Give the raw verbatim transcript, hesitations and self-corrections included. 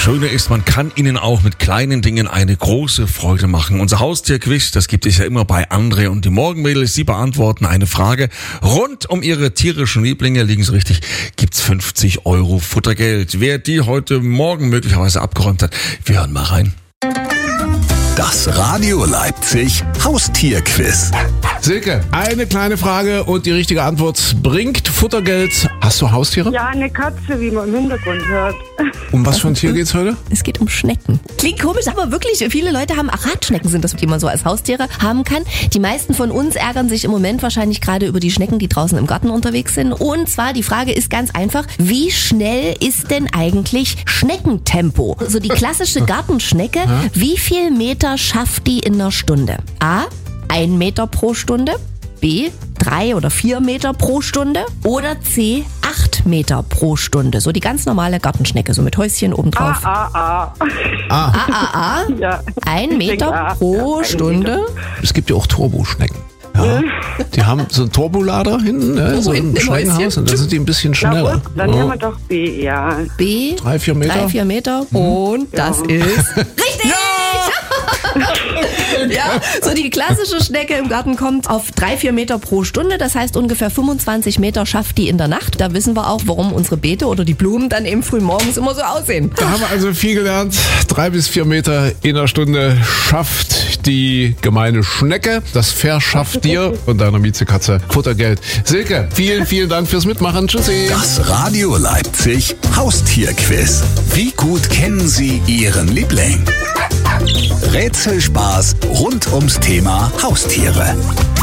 Schöne ist, man kann ihnen auch mit kleinen Dingen eine große Freude machen. Unser Haustierquiz, das gibt es ja immer bei André und die Morgenmädels. Sie beantworten eine Frage rund um ihre tierischen Lieblinge. Liegen Sie richtig, gibt's fünfzig Euro Futtergeld. Wer die heute Morgen möglicherweise abgeräumt hat, wir hören mal rein. Das Radio Leipzig Haustierquiz. Silke, eine kleine Frage und die richtige Antwort bringt Futtergeld. Hast du Haustiere? Ja, eine Katze, wie man im Hintergrund hört. Um was für ein Tier geht's heute? Es geht um Schnecken. Klingt komisch, aber wirklich, viele Leute haben Radschnecken, sind das, die man so als Haustiere haben kann. Die meisten von uns ärgern sich im Moment wahrscheinlich gerade über die Schnecken, die draußen im Garten unterwegs sind. Und zwar, die Frage ist ganz einfach, wie schnell ist denn eigentlich Schneckentempo? So die klassische Gartenschnecke, wie viel Meter schafft die in einer Stunde? A, ein Meter pro Stunde, B, drei oder vier Meter pro Stunde oder C, acht Meter pro Stunde. So die ganz normale Gartenschnecke, so mit Häuschen obendrauf. Ah, ah, ah. Ah, A, A, A, Ja. ein Ich denke, Meter ah, pro ja, ein Stunde. Meter. es gibt ja auch Turboschnecken. Ja. Die haben so einen Turbolader hinten, ne, so hinten im im Schneckenhaus, Häuschen. und da sind die ein bisschen Na schneller. gut, dann Ja. nehmen wir doch B, ja. B, Drei, vier Meter. drei, vier Meter. Und das Ja. ist richtig! Ja, so die klassische Schnecke im Garten kommt auf drei, vier Meter pro Stunde. Das heißt, ungefähr fünfundzwanzig Meter schafft die in der Nacht. Da wissen wir auch, warum unsere Beete oder die Blumen dann eben früh morgens immer so aussehen. Da haben wir also viel gelernt. Drei bis vier Meter in einer Stunde schafft die gemeine Schnecke. Das verschafft dir und deiner Miezekatze Futtergeld. Silke, vielen, vielen Dank fürs Mitmachen. Tschüssi. Das Radio Leipzig Haustierquiz. Wie gut kennen Sie Ihren Liebling? Rätselspaß rund ums Thema Haustiere.